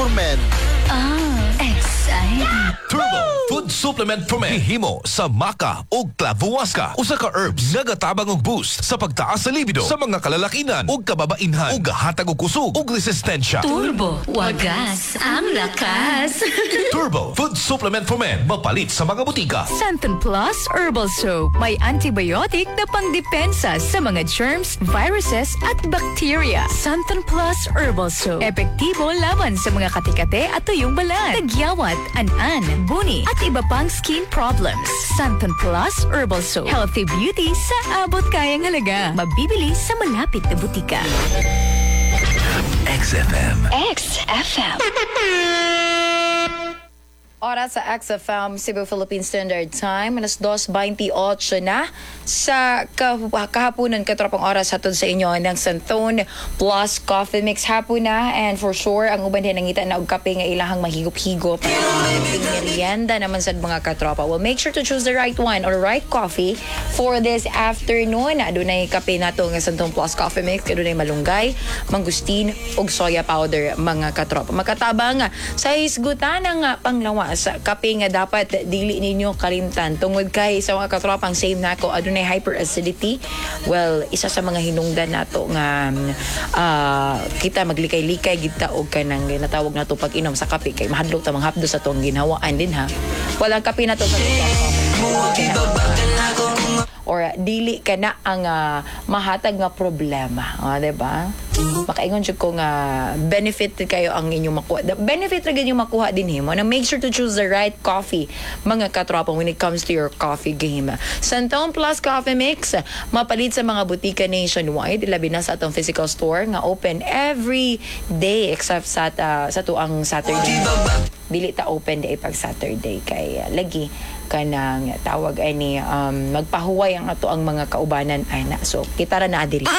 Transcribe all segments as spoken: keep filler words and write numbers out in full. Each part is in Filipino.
for men. Ah, exciting. Turbo Food Supplement for Men. Hihimo sa maca o clavuasca. Usa ka herbs nga gatabang og boost sa pagtaas sa libido sa mga kalalakinan o kababainhan o gahatag og kusog o resistensya. Turbo, wagas ang lakas. Turbo Food Supplement for Men. Mapalit sa mga butika. Santon Plus Herbal Soap. May antibiotic na pangdepensa sa mga germs, viruses at bacteria. Santon Plus Herbal Soap. Epektibo laban sa mga katikate at tuyong balat, tagyawat, an-an, buni at iba pang skin problems. Santon Plus Herbal Soap. Healthy beauty sa abot kayang halaga. Mabibili sa malapit na butika. X F M. X F M. Oras sa X F M, Cebu Philippine Standard Time, alas dos twenty-eight na sa kahaponan, katropang oras hatod sa inyo ng Santon Plus Coffee Mix hapon na, and for sure ang uban din nangita na og kape nga ilahang mahigop-higop, merienda naman sa mga katropa. Well, make sure to choose the right one or right coffee for this afternoon. Adunay kape nato nga Santon Plus Coffee Mix, adunay malunggay, mangustin ug soya powder mga katropa. Makatabang sa hisgutan ng panglawas sa kape nga dapat dili ninyo kalimtan tungod kay sa mga katropang same nako adunay hyperacidity. Well, isa sa mga hinungdan nato nga uh, kita maglikay-likay gid ta og kanang ginatawag nato pag-inom sa kape kay mahadlok ta manghapdo sa tuong ginhawaan din ha. Walang kape nato sa or dili ka na ang uh, mahatag nga problema, o, diba? Makaingon jud ko nga benefit kayo ang inyong makuha. The benefit ra gyud yung makuha din himo. Na make sure to choose the right coffee mga katropa when it comes to your coffee game. Santon Plus Coffee Mix mapalit sa mga butika nationwide, labi na sa atong physical store nga open every day except sa uh, sa tuang Saturday. Dili ta open day pag Saturday kay uh, lagi kanang tawag ani um, magpahuway ang ato ang mga kaubanan ay na. So kita ra na adiri.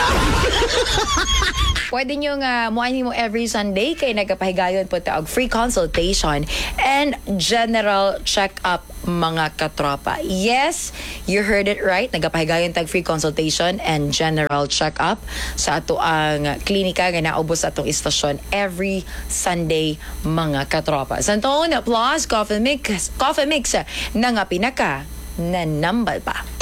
Pwede nyo nga muani mo every Sunday kay nagapahigayon po ta og free consultation and general check-up mga katropa. Yes, you heard it right. Nagapahigayon tag free consultation and general check-up sa ato ang klinika nga naubos sa atong istasyon every Sunday mga katropa. Santon Plus Coffee Mix, Coffee Mix na nga pinaka na nambal pa.